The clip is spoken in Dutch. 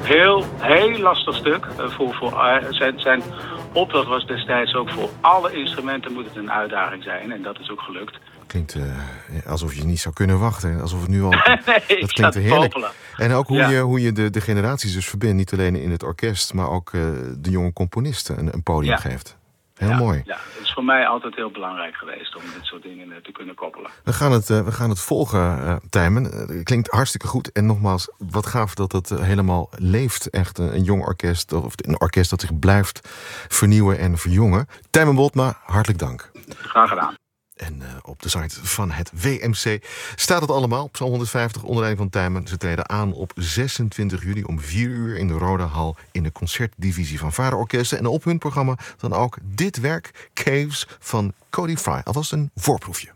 Heel lastig stuk. Zijn opdracht was destijds ook voor alle instrumenten moet het een uitdaging zijn. En dat is ook gelukt. Klinkt alsof je niet zou kunnen wachten. Alsof het nu al... Nee, dat klinkt heerlijk. popelen. En ook hoe je de generaties dus verbindt. Niet alleen in het orkest, maar ook de jonge componisten een podium geeft. Heel mooi. Ja, dat is voor mij altijd heel belangrijk geweest om dit soort dingen te kunnen koppelen. We gaan het volgen, Tijmen. Klinkt hartstikke goed. En nogmaals, wat gaaf dat het helemaal leeft. Echt een jong orkest, of een orkest dat zich blijft vernieuwen en verjongen. Tijmen Woltma, hartelijk dank. Graag gedaan. En op de site van het WMC staat het allemaal op Psalm 150 onder leiding van Tijmen. Ze treden aan op 26 juli om 4 uur in de Rode Hal in de concertdivisie van Vaderorkesten. En op hun programma dan ook dit werk, Caves van Cody Fry. Alvast een voorproefje.